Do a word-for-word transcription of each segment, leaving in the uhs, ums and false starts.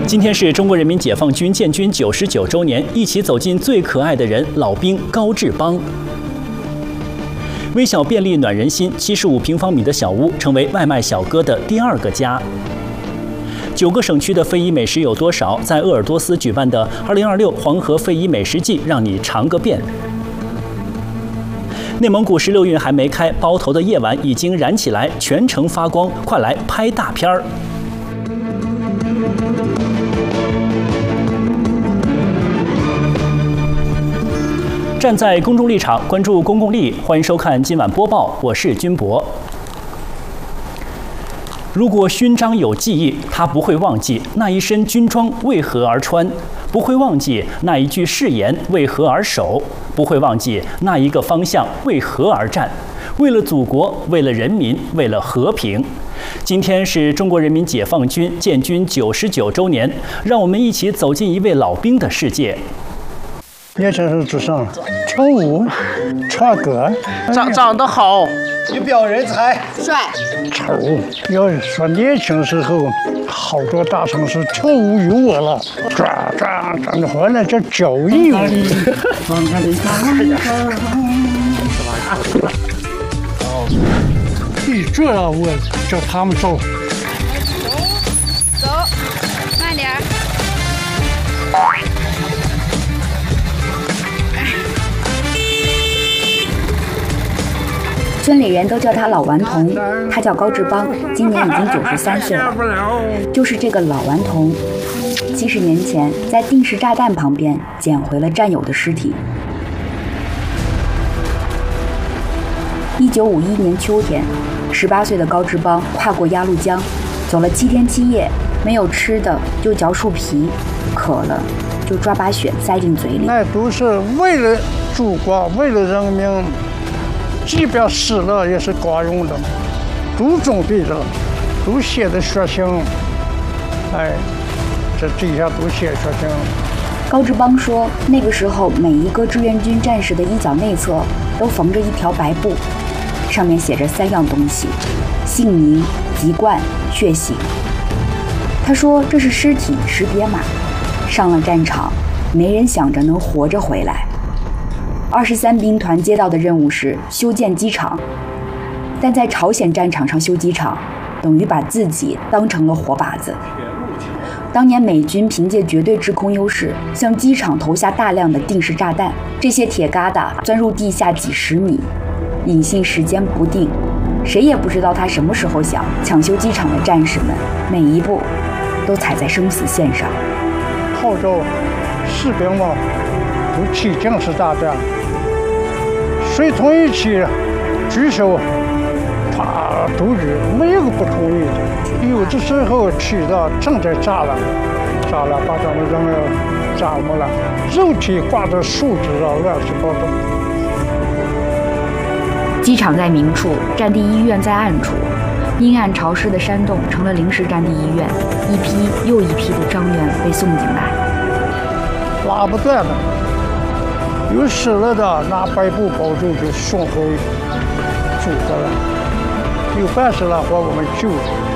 今天是中国人民解放军建军九十九周年，一起走进最可爱的人——老兵高志邦。微小便利暖人心，七十五平方米的小屋成为外卖小哥的第二个家。九个省区的非遗美食有多少？在鄂尔多斯举办的二零二六黄河非遗美食季，让你尝个遍。内蒙古十六运还没开，包头的夜晚已经燃起来，全城发光，快来拍大片儿！站在公众立场，关注公共利益，欢迎收看今晚播报，我是军博。如果勋章有记忆，他不会忘记那一身军装为何而穿，不会忘记那一句誓言为何而守，不会忘记那一个方向为何而战。为了祖国，为了人民，为了和平。今天是中国人民解放军建军九十九周年，让我们一起走进一位老兵的世界。 年轻时候做啥？跳舞、唱歌， 长长得好， 一表人才， 帅。 丑。要是说年轻时候，好多大城市跳舞有我了，转转转的回来叫脚印舞。一这样我叫他们走。 走，慢点儿。 村里人都叫他老顽童，他叫高志邦，今年已经九十三岁了。就是这个老顽童，七十年前在定时炸弹旁边捡回了战友的尸体。一九五一年秋天，十八岁的高志邦跨过鸭绿江，走了七天七夜，没有吃的就嚼树皮，渴了就抓把雪塞进嘴里。 那都是为了祖国，为了人民。即便死了也是光荣的，都准备着，都写的血性，哎，这底下都写血性。 高志邦说，那个时候每一个志愿军战士的衣角内侧都缝着一条白布，上面写着三样东西：姓名、籍贯、血型。他说这是尸体识别码，上了战场，没人想着能活着回来。二十三兵团接到的任务是修建机场，但在朝鲜战场上修机场，等于把自己当成了活靶子。当年美军凭借绝对制空优势，向机场投下大量的定时炸弹，这些铁疙瘩钻入地下几十米，隐性时间不定，谁也不知道他什么时候想抢修机场的战士们，每一步都踩在生死线上。 号召士兵们都起定时炸弹。谁同意起举手，啪都举，没有个不同意的。有的时候起的正在炸了，炸了把咱们人炸没了，肉体挂在树枝上乱七八糟。 机场在明处，战地医院在暗处，阴暗潮湿的山洞成了临时战地医院，一批又一批的伤员被送进来， 拉不断的。有死了的拿白布包住就送回祖国了，有半死了活我们救，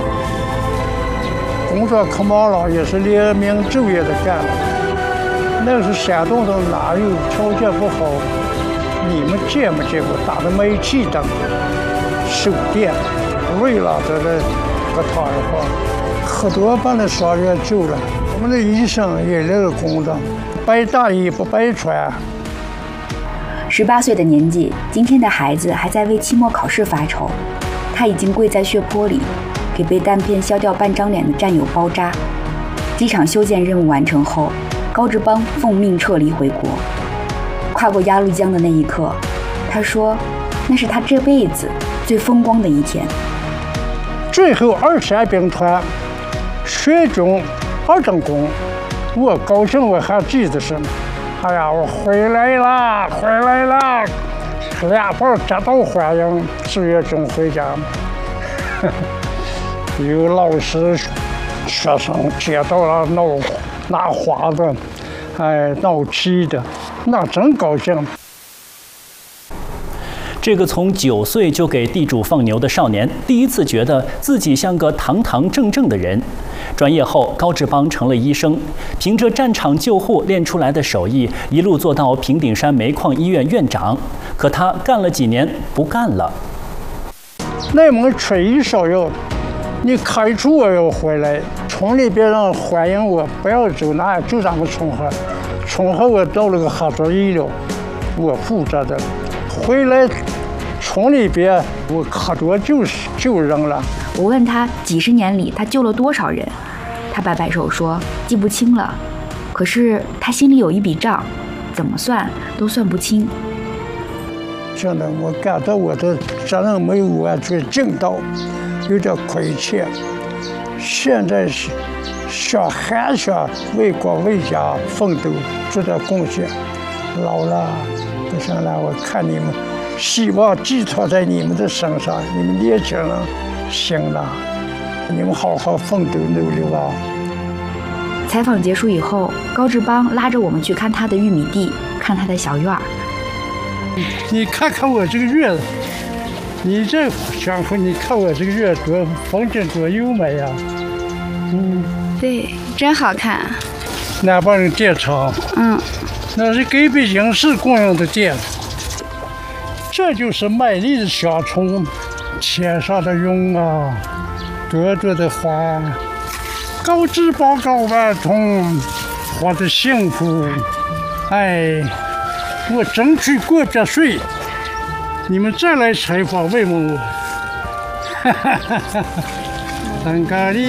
工作可忙了也是连名昼夜的干了。那是山洞上哪有条件不好？你们见没见过打的煤气灯、手电？为了这个和他的话，可多把那伤员救了。我们的医生也那个工作，白大衣不白穿。 十八岁的年纪，今天的孩子还在为期末考试发愁，他已经跪在血泊里，给被弹片削掉半张脸的战友包扎。机场修建任务完成后，高志邦奉命撤离回国。跨过鸭绿江的那一刻，他说那是他这辈子最风光的一天。 最后二三兵团学军二等功，我高兴我还记得什么？哎呀，我回来啦，回来啦！两帮夹道欢迎志愿军回家。有老师、学生接到了闹拿花的，哎，闹气的，那真高兴。 这个从九岁就给地主放牛的少年，第一次觉得自己像个堂堂正正的人。转业后，高志邦成了医生，凭着战场救护练出来的手艺，一路做到平顶山煤矿医院院长。可他干了几年，不干了。 内蒙吹一烧药，你开除我要回来，村里边人欢迎我，不要走，那就咱们村河。村河我到了个合作医疗，我负责的。回来村里边我可多就是救人了。 我问他几十年里他救了多少人，他摆摆手说记不清了，可是他心里有一笔账，怎么算都算不清。 真的，我感到我的责任没有完全尽到，有点亏欠。现在是想还想为国为家奋斗，做点贡献。老了不行了，我看你们希望寄托在你们的身上，你们年轻人行了，你们好好奋斗努力吧。 采访结束以后，高志邦拉着我们去看他的玉米地，看他的小院儿。 你看看我这个院子，你这想和你看我这个院多风景多优美呀、啊！ 嗯，对，真好看。 那帮人电厂， 嗯， 那是给北京市供应的电。这就是美丽的乡村，天上的云啊，朵朵的花，高志邦高万通，活得幸福。哎。我争取过百岁，你们再来采访慰问我，哈哈哈哈！很高兴。